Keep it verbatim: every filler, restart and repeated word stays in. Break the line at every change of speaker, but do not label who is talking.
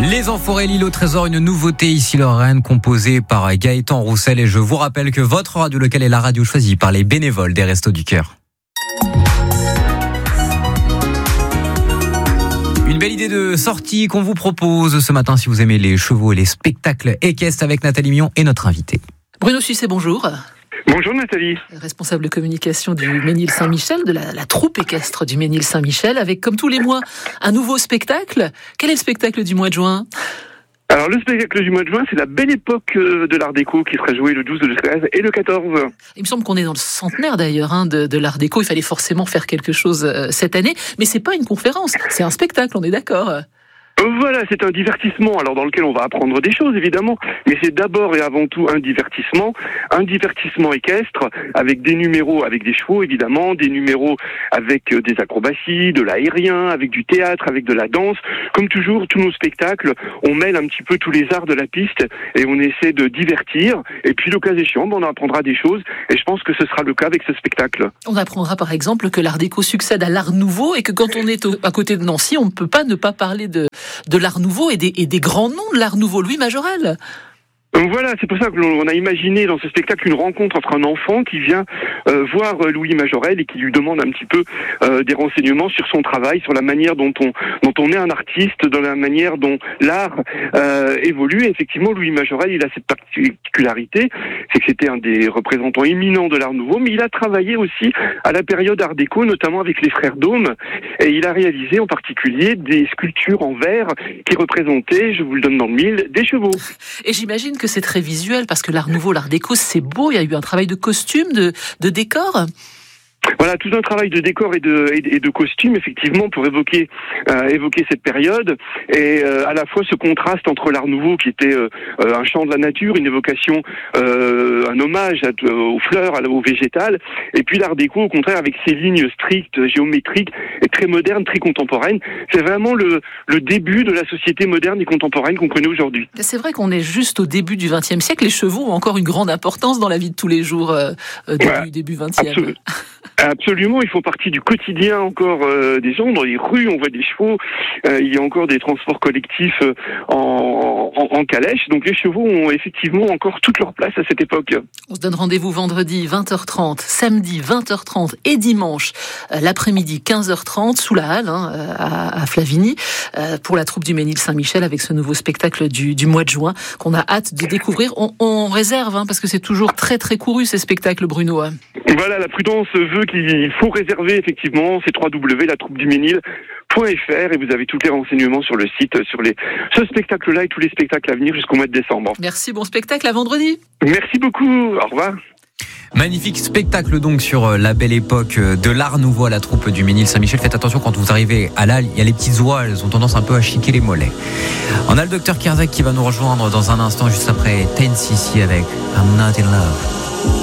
Les Enfoirés, l'île au trésor, une nouveauté ici Lorraine, composée par Gaëtan Roussel. Et je vous rappelle que votre radio locale est la radio choisie par les bénévoles des Restos du Cœur. Une belle idée de sortie qu'on vous propose ce matin si vous aimez les chevaux et les spectacles équestres avec Nathalie Mion et notre invité.
Bruno Sucet, bonjour.
Bonjour Nathalie.
Responsable communication du Ménil-Saint-Michel, de la, la troupe équestre du Ménil-Saint-Michel, avec comme tous les mois un nouveau spectacle. Quel est le spectacle du mois de juin ?
Alors le spectacle du mois de juin, c'est la belle époque de l'Art déco qui sera joué le douze, le treize et le quatorze.
Il me semble qu'on est dans le centenaire d'ailleurs hein, de, de l'Art déco. Il fallait forcément faire quelque chose euh, cette année, mais c'est pas une conférence, c'est un spectacle, on est d'accord ?
Voilà, c'est un divertissement, alors dans lequel on va apprendre des choses évidemment, mais c'est d'abord et avant tout un divertissement, un divertissement équestre avec des numéros avec des chevaux évidemment, des numéros avec des acrobaties, de l'aérien, avec du théâtre, avec de la danse. Comme toujours, tous nos spectacles, on mêle un petit peu tous les arts de la piste et on essaie de divertir. Et puis le cas échéant, on apprendra des choses et je pense que ce sera le cas avec ce spectacle.
On apprendra par exemple que l'Art déco succède à l'Art nouveau et que quand on est au, à côté de Nancy, on ne peut pas ne pas parler de de l'Art nouveau et des, et des grands noms de l'Art nouveau, Louis Majorel.
Donc voilà, c'est pour ça que l'on a imaginé dans ce spectacle une rencontre entre un enfant qui vient euh, voir Louis Majorel et qui lui demande un petit peu euh, des renseignements sur son travail, sur la manière dont on dont on est un artiste, dans la manière dont l'art euh, évolue. Et effectivement, Louis Majorel, il a cette particularité, c'est que c'était un des représentants éminents de l'Art nouveau, mais il a travaillé aussi à la période Art déco, notamment avec les frères Dôme, et il a réalisé en particulier des sculptures en verre qui représentaient, je vous le donne dans le mille, des chevaux.
Et j'imagine que c'est très visuel, parce que l'Art nouveau, l'Art déco, c'est beau, il y a eu un travail de costume, de, de décor.
Voilà, tout un travail de décor et de, et de costume, effectivement, pour évoquer, euh, évoquer cette période, et euh, à la fois ce contraste entre l'Art nouveau, qui était euh, un chant de la nature, une évocation, euh, un hommage à, aux fleurs, au végétal, et puis l'Art déco, au contraire, avec ses lignes strictes, géométriques, et très modernes, très contemporaines. C'est vraiment le, le début de la société moderne et contemporaine qu'on connaît aujourd'hui.
C'est vrai qu'on est juste au début du vingtième siècle. Les chevaux ont encore une grande importance dans la vie de tous les jours, euh, début, ouais, début vingtième.
Absolument. Absolument, ils font partie du quotidien encore euh, des gens. Dans les rues, on voit des chevaux. Euh, il y a encore des transports collectifs euh, en, en, en calèche. Donc les chevaux ont effectivement encore toute leur place à cette époque.
On se donne rendez-vous vendredi vingt heures trente, samedi vingt heures trente et dimanche euh, l'après-midi quinze heures trente sous la halle hein, à, à Flavigny euh, pour la troupe du Ménil-Saint-Michel avec ce nouveau spectacle du, du mois de juin qu'on a hâte de découvrir. On, on réserve hein, parce que c'est toujours très très couru ces spectacles, Bruno. Hein.
Voilà, la prudence veut qu'il faut réserver effectivement, c'est w w w point la troupe du ménil point f r et vous avez tous les renseignements sur le site, sur les, ce spectacle-là et tous les spectacles à venir jusqu'au mois de décembre.
Merci, bon spectacle, à vendredi.
Merci beaucoup, au revoir.
Magnifique spectacle donc sur la belle époque de l'Art nouveau à la troupe du Ménil-Saint-Michel. Faites attention quand vous arrivez à l'Halle, il y a les petites oies, elles ont tendance un peu à chiquer les mollets. On a le docteur Kerzak qui va nous rejoindre dans un instant juste après Ten C C avec I'm Not in Love.